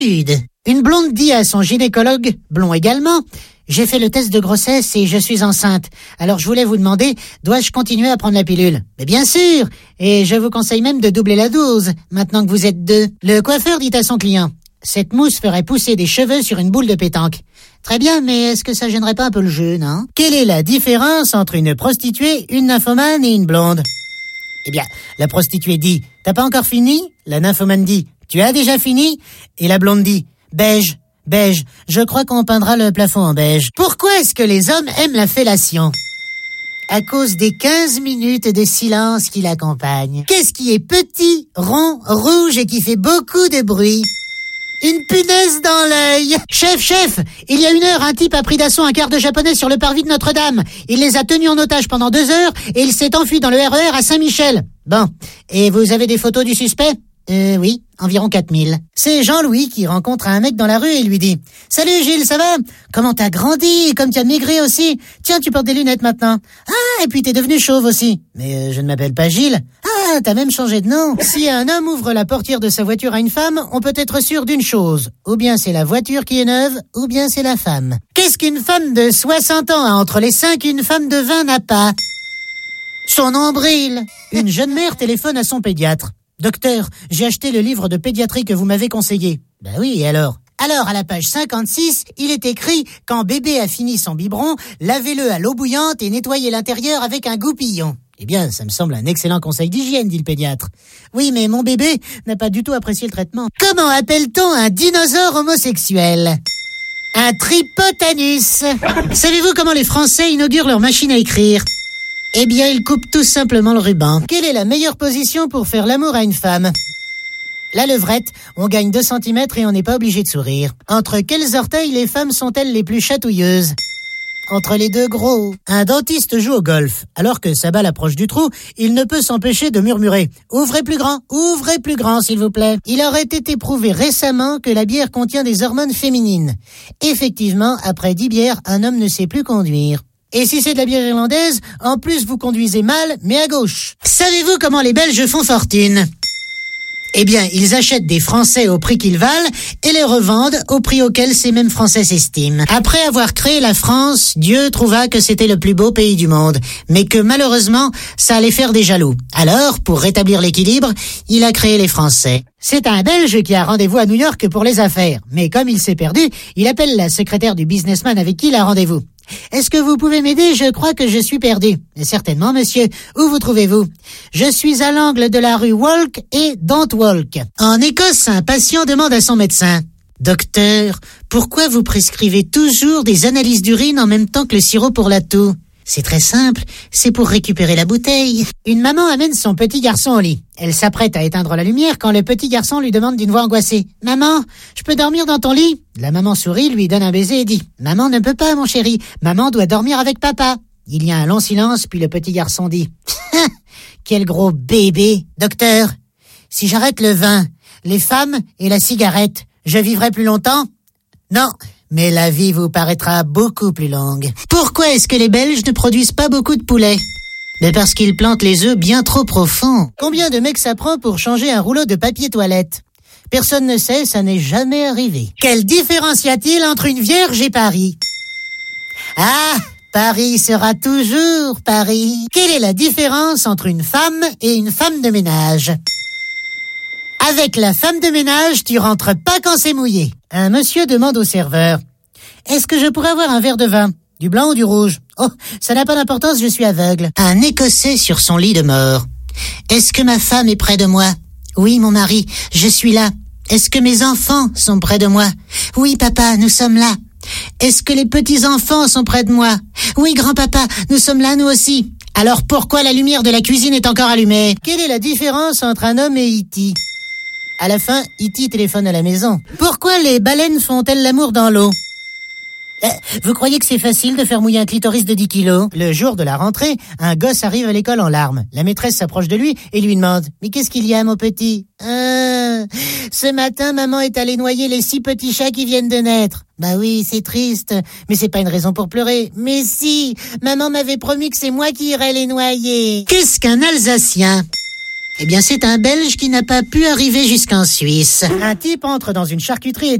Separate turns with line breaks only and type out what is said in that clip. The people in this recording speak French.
Une blonde dit à son gynécologue, blond également, « J'ai fait le test de grossesse et je suis enceinte. Alors je voulais vous demander, dois-je continuer à prendre la pilule ?»« Mais bien sûr, et je vous conseille même de doubler la dose, maintenant que vous êtes 2. » Le coiffeur dit à son client, « Cette mousse ferait pousser des cheveux sur une boule de pétanque. » Très bien, mais est-ce que ça gênerait pas un peu le jeu, non ? Quelle est la différence entre une prostituée, une nymphomane et une blonde ? Eh bien, la prostituée dit, « T'as pas encore fini ?» La nymphomane dit, « Tu as déjà fini ?» Et la blonde dit, « Beige, beige, je crois qu'on peindra le plafond en beige. » Pourquoi est-ce que les hommes aiment la fellation ? À cause des 15 minutes de silence qui l'accompagnent. Qu'est-ce qui est petit, rond, rouge et qui fait beaucoup de bruit ? Une punaise dans l'œil. Chef, il y a 1 heure, un type a pris d'assaut un quart de japonais sur le parvis de Notre-Dame. Il les a tenus en otage pendant 2 heures et il s'est enfui dans le RER à Saint-Michel. Bon, et vous avez des photos du suspect ? Oui, environ 4000. C'est Jean-Louis qui rencontre un mec dans la rue et lui dit « Salut Gilles, ça va ? Comment t'as grandi et comme tu as maigri aussi ? Tiens, tu portes des lunettes maintenant. Ah, et puis t'es devenu chauve aussi. Mais je ne m'appelle pas Gilles. Ah, t'as même changé de nom. Si un homme ouvre la portière de sa voiture à une femme, on peut être sûr d'une chose. Ou bien c'est la voiture qui est neuve, ou bien c'est la femme. Qu'est-ce qu'une femme de 60 ans a entre les seins qu'une femme de 20 n'a pas ? Son nombril. Une jeune mère téléphone à son pédiatre. « Docteur, j'ai acheté le livre de pédiatrie que vous m'avez conseillé. » « Ben oui, et alors ?» Alors, à la page 56, il est écrit « Quand bébé a fini son biberon, lavez-le à l'eau bouillante et nettoyez l'intérieur avec un goupillon. » Eh bien, ça me semble un excellent conseil d'hygiène, dit le pédiatre. « Oui, mais mon bébé n'a pas du tout apprécié le traitement. » Comment appelle-t-on un dinosaure homosexuel ? Un tripotanus. Savez-vous comment les Français inaugurent leur machine à écrire ? Eh bien, ils coupent tout simplement le ruban. Quelle est la meilleure position pour faire l'amour à une femme ? La levrette, on gagne 2 cm et on n'est pas obligé de sourire. Entre quels orteils les femmes sont-elles les plus chatouilleuses ? Entre les 2 gros. Un dentiste joue au golf. Alors que sa balle approche du trou, il ne peut s'empêcher de murmurer « Ouvrez plus grand, s'il vous plaît ». Il aurait été prouvé récemment que la bière contient des hormones féminines. Effectivement, après 10 bières, un homme ne sait plus conduire. Et si c'est de la bière irlandaise, en plus vous conduisez mal, mais à gauche. Savez-vous comment les Belges font fortune ? Eh bien, ils achètent des Français au prix qu'ils valent et les revendent au prix auquel ces mêmes Français s'estiment. Après avoir créé la France, Dieu trouva que c'était le plus beau pays du monde, mais que malheureusement, ça allait faire des jaloux. Alors, pour rétablir l'équilibre, il a créé les Français. C'est un Belge qui a rendez-vous à New York pour les affaires, mais comme il s'est perdu, il appelle la secrétaire du businessman avec qui il a rendez-vous. « Est-ce que vous pouvez m'aider ? Je crois que je suis perdu. »« Certainement, monsieur. Où vous trouvez-vous ? » ?»« Je suis à l'angle de la rue Walk et Don't Walk. » En Écosse, un patient demande à son médecin. « Docteur, pourquoi vous prescrivez toujours des analyses d'urine en même temps que le sirop pour la toux ? » C'est très simple, c'est pour récupérer la bouteille. Une maman amène son petit garçon au lit. Elle s'apprête à éteindre la lumière quand le petit garçon lui demande d'une voix angoissée. « Maman, je peux dormir dans ton lit ?» La maman sourit, lui donne un baiser et dit « Maman ne peut pas, mon chéri. Maman doit dormir avec papa. » Il y a un long silence, puis le petit garçon dit « Quel gros bébé !»« Docteur, si j'arrête le vin, les femmes et la cigarette, je vivrai plus longtemps ? » ?»« Non. » Mais la vie vous paraîtra beaucoup plus longue. Pourquoi est-ce que les Belges ne produisent pas beaucoup de poulets ? Mais parce qu'ils plantent les œufs bien trop profonds. Combien de mecs ça prend pour changer un rouleau de papier toilette ? Personne ne sait, ça n'est jamais arrivé. Quelle différence y a-t-il entre une vierge et Paris ? Ah, Paris sera toujours Paris. Quelle est la différence entre une femme et une femme de ménage ? Avec la femme de ménage, tu rentres pas quand c'est mouillé. Un monsieur demande au serveur « Est-ce que je pourrais avoir un verre de vin ? Du blanc ou du rouge ? Oh, ça n'a pas d'importance, je suis aveugle. » Un Écossais sur son lit de mort. « Est-ce que ma femme est près de moi ? Oui, mon mari, je suis là. Est-ce que mes enfants sont près de moi ? Oui, papa, nous sommes là. Est-ce que les petits-enfants sont près de moi ? Oui, grand-papa, nous sommes là, nous aussi. Alors pourquoi la lumière de la cuisine est encore allumée ? Quelle est la différence entre un homme et E.T. ? À la fin, E.T. téléphone à la maison. Pourquoi les baleines font-elles l'amour dans l'eau ? Vous croyez que c'est facile de faire mouiller un clitoris de 10 kilos ? Le jour de la rentrée, un gosse arrive à l'école en larmes. La maîtresse s'approche de lui et lui demande « Mais qu'est-ce qu'il y a, mon petit ?»« Ce matin, maman est allée noyer les 6 petits chats qui viennent de naître. »« Bah oui, c'est triste, mais c'est pas une raison pour pleurer. »« Mais si, maman m'avait promis que c'est moi qui irais les noyer. » Qu'est-ce qu'un Alsacien ? Eh bien, c'est un Belge qui n'a pas pu arriver jusqu'en Suisse. Un type entre dans une charcuterie et